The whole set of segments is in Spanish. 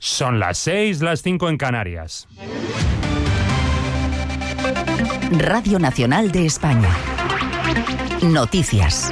Son las 6, las 5 en Canarias. Radio Nacional de España. Noticias.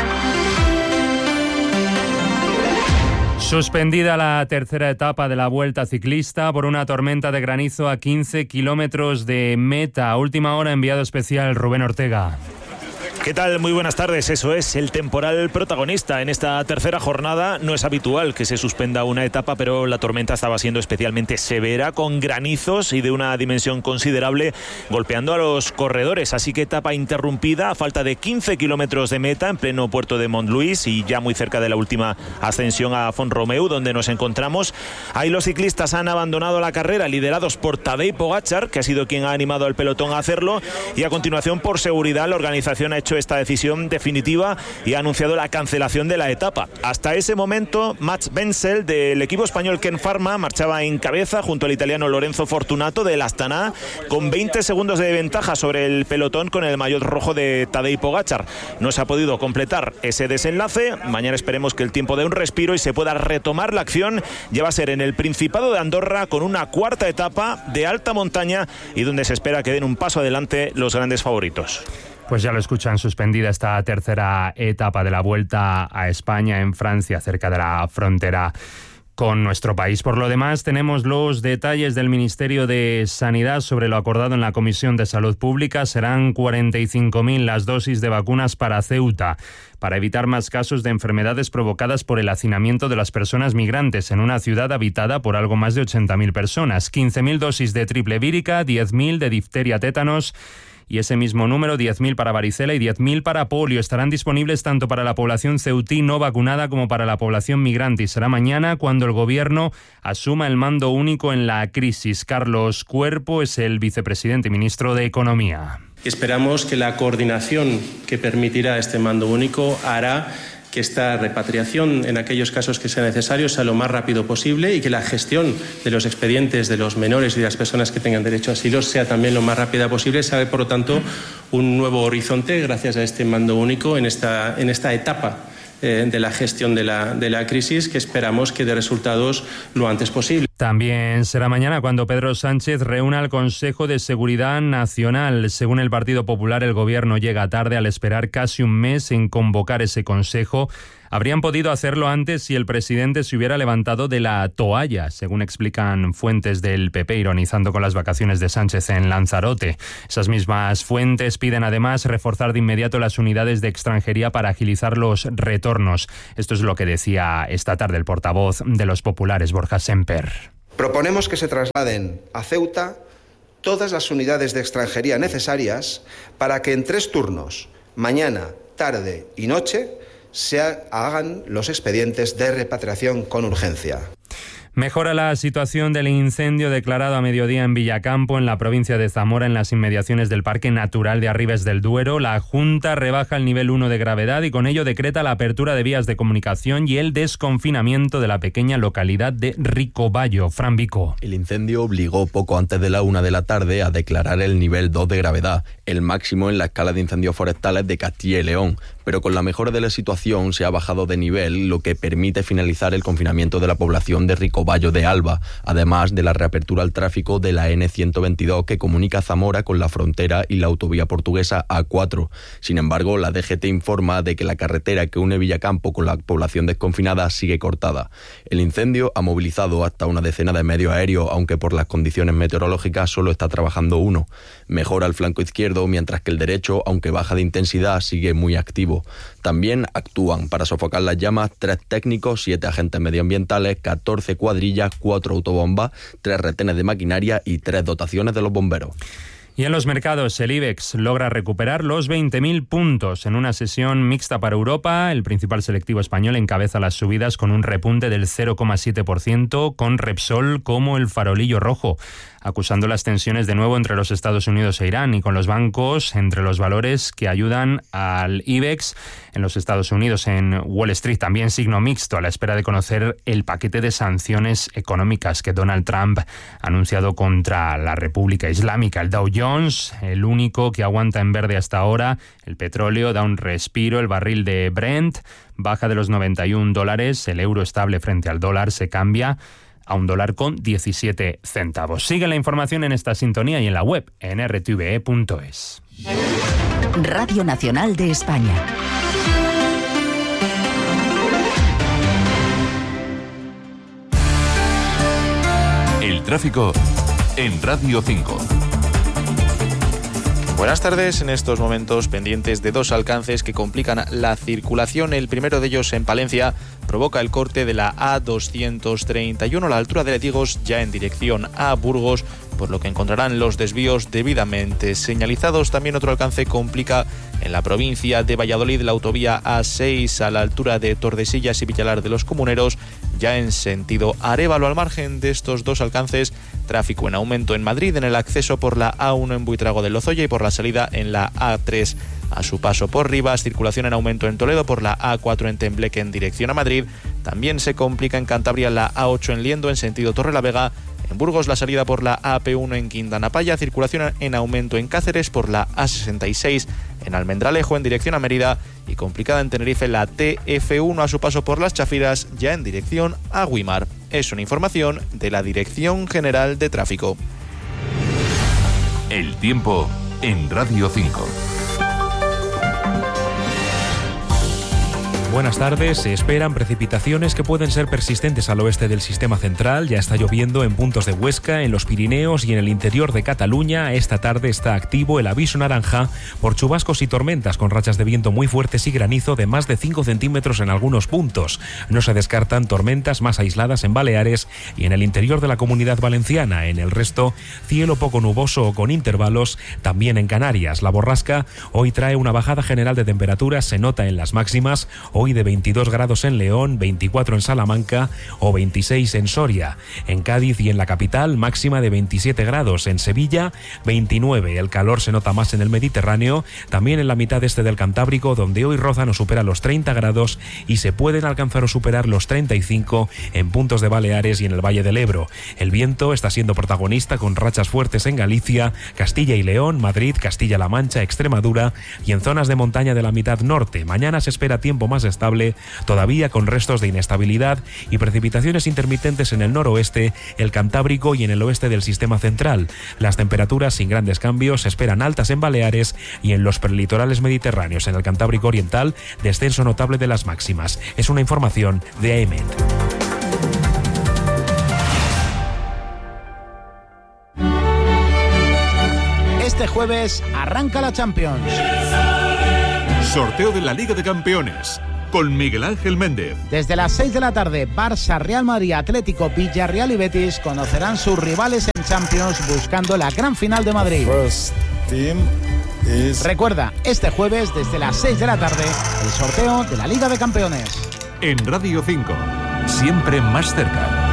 Suspendida la tercera etapa de la Vuelta Ciclista por una tormenta de granizo a 15 kilómetros de meta. A última hora, enviado especial Rubén Ortega. ¿Qué tal? Muy buenas tardes. Eso es, el temporal protagonista en esta tercera jornada. No es habitual que se suspenda una etapa, pero la tormenta estaba siendo especialmente severa, con granizos y de una dimensión considerable, golpeando a los corredores. Así que etapa interrumpida a falta de 15 kilómetros de meta, en pleno puerto de Montluís y ya muy cerca de la última ascensión a Font-Romeu, donde nos encontramos. Ahí los ciclistas han abandonado la carrera, liderados por Tadej Pogačar, que ha sido quien ha animado al pelotón a hacerlo, y a continuación, por seguridad, la organización ha hecho esta decisión definitiva y ha anunciado la cancelación de la etapa. Hasta ese momento, Mats Bensel del equipo español Ken Pharma marchaba en cabeza junto al italiano Lorenzo Fortunato del Astana, con 20 segundos de ventaja sobre el pelotón con el maillot rojo de Tadej Pogačar. No se ha podido completar ese desenlace. Mañana esperemos que el tiempo dé un respiro y se pueda retomar la acción. Ya va a ser en el Principado de Andorra, con una cuarta etapa de alta montaña y donde se espera que den un paso adelante los grandes favoritos. Pues ya lo escuchan, suspendida esta tercera etapa de la Vuelta a España en Francia, cerca de la frontera con nuestro país. Por lo demás, tenemos los detalles del Ministerio de Sanidad sobre lo acordado en la Comisión de Salud Pública. Serán 45.000 las dosis de vacunas para Ceuta, para evitar más casos de enfermedades provocadas por el hacinamiento de las personas migrantes en una ciudad habitada por algo más de 80.000 personas. 15.000 dosis de triple vírica, 10.000 de difteria tétanos, y ese mismo número, 10.000 para varicela y 10.000 para polio. Estarán disponibles tanto para la población ceutí no vacunada como para la población migrante. Y será mañana cuando el Gobierno asuma el mando único en la crisis. Carlos Cuerpo es el vicepresidente y ministro de Economía. Esperamos que la coordinación que permitirá este mando único hará que esta repatriación, en aquellos casos que sea necesario, sea lo más rápido posible, y que la gestión de los expedientes de los menores y de las personas que tengan derecho a asilo sea también lo más rápida posible. Se abre, por lo tanto, un nuevo horizonte gracias a este mando único en esta etapa de la gestión de la crisis, que esperamos que dé resultados lo antes posible. También será mañana cuando Pedro Sánchez reúna al Consejo de Seguridad Nacional. Según el Partido Popular, el Gobierno llega tarde al esperar casi un mes en convocar ese Consejo. Habrían podido hacerlo antes si el presidente se hubiera levantado de la toalla, según explican fuentes del PP, ironizando con las vacaciones de Sánchez en Lanzarote. Esas mismas fuentes piden además reforzar de inmediato las unidades de extranjería para agilizar los retornos. Esto es lo que decía esta tarde el portavoz de los populares, Borja Semper. Proponemos que se trasladen a Ceuta todas las unidades de extranjería necesarias para que en 3 turnos, mañana, tarde y noche, se hagan los expedientes de repatriación con urgencia. Mejora la situación del incendio declarado a mediodía en Villacampo, en la provincia de Zamora, en las inmediaciones del Parque Natural de Arribes del Duero. La Junta rebaja el nivel 1 de gravedad y con ello decreta la apertura de vías de comunicación y el desconfinamiento de la pequeña localidad de Ricobayo. Fran Vico. El incendio obligó poco antes de la 1 de la tarde a declarar el nivel 2 de gravedad, el máximo en la escala de incendios forestales de Castilla y León. Pero con la mejora de la situación se ha bajado de nivel, lo que permite finalizar el confinamiento de la población de Ricobayo de Alba, además de la reapertura al tráfico de la N122 que comunica Zamora con la frontera y la autovía portuguesa A4. Sin embargo, la DGT informa de que la carretera que une Villacampo con la población desconfinada sigue cortada. El incendio ha movilizado hasta una decena de medios aéreos, aunque por las condiciones meteorológicas solo está trabajando uno. Mejora el flanco izquierdo, mientras que el derecho, aunque baja de intensidad, sigue muy activo. También actúan para sofocar las llamas 3 técnicos, 7 agentes medioambientales, 14 cuadrillas, 4 autobombas, 3 retenes de maquinaria y 3 dotaciones de los bomberos. Y en los mercados, el IBEX logra recuperar los 20.000 puntos en una sesión mixta para Europa. El principal selectivo español encabeza las subidas con un repunte del 0,7%, con Repsol como el farolillo rojo, acusando las tensiones de nuevo entre los Estados Unidos e Irán, y con los bancos entre los valores que ayudan al IBEX en los Estados Unidos. En Wall Street también signo mixto, a la espera de conocer el paquete de sanciones económicas que Donald Trump ha anunciado contra la República Islámica. El Dow Jones, el único que aguanta en verde hasta ahora. El petróleo da un respiro, el barril de Brent baja de los $91, el euro estable frente al dólar se cambia a $1,17. Sigue la información en esta sintonía y en la web en rtve.es. Radio Nacional de España. El tráfico en Radio 5. Buenas tardes. En estos momentos pendientes de dos alcances que complican la circulación. El primero de ellos en Palencia provoca el corte de la A231 a la altura de Letigos, ya en dirección a Burgos, por lo que encontrarán los desvíos debidamente señalizados. También otro alcance complica en la provincia de Valladolid la autovía A6 a la altura de Tordesillas y Villalar de los Comuneros, ya en sentido Arévalo. Al margen de estos dos alcances, tráfico en aumento en Madrid en el acceso por la A1 en Buitrago de Lozoya y por la salida en la A3 a su paso por Rivas. Circulación en aumento en Toledo por la A4 en Tembleque en dirección a Madrid. También se complica en Cantabria la A8 en Liendo en sentido Torrelavega. En Burgos la salida por la AP1 en Quintanapaya. Circulación en aumento en Cáceres por la A66 en Almendralejo en dirección a Mérida. Y complicada en Tenerife la TF1 a su paso por Las Chafiras, ya en dirección a Güímar. Es una información de la Dirección General de Tráfico. El tiempo en Radio 5. Buenas tardes. Se esperan precipitaciones que pueden ser persistentes al oeste del sistema central. Ya está lloviendo en puntos de Huesca, en los Pirineos y en el interior de Cataluña. Esta tarde está activo el aviso naranja por chubascos y tormentas con rachas de viento muy fuertes y granizo de más de 5 centímetros en algunos puntos. No se descartan tormentas más aisladas en Baleares y en el interior de la Comunidad Valenciana. En el resto, cielo poco nuboso o con intervalos. También en Canarias. La borrasca hoy trae una bajada general de temperaturas. Se nota en las máximas. Hoy de 22 grados en León, 24 en Salamanca o 26 en Soria. En Cádiz y en la capital, máxima de 27 grados. En Sevilla, 29. El calor se nota más en el Mediterráneo, también en la mitad este del Cantábrico, donde hoy rozan o supera los 30 grados y se pueden alcanzar o superar los 35 en puntos de Baleares y en el Valle del Ebro. El viento está siendo protagonista con rachas fuertes en Galicia, Castilla y León, Madrid, Castilla-La Mancha, Extremadura y en zonas de montaña de la mitad norte. Mañana se espera tiempo más estable, todavía con restos de inestabilidad y precipitaciones intermitentes en el noroeste, el Cantábrico y en el oeste del sistema central. Las temperaturas sin grandes cambios se esperan altas en Baleares y en los prelitorales mediterráneos. En el Cantábrico oriental, descenso notable de las máximas. Es una información de AEMET. Este jueves arranca la Champions. Sorteo de la Liga de Campeones con Miguel Ángel Méndez. Desde las 6 de la tarde, Barça, Real Madrid, Atlético, Villarreal y Betis conocerán sus rivales en Champions buscando la gran final de Madrid. Recuerda, este jueves desde las 6 de la tarde, el sorteo de la Liga de Campeones. En Radio 5, siempre más cerca.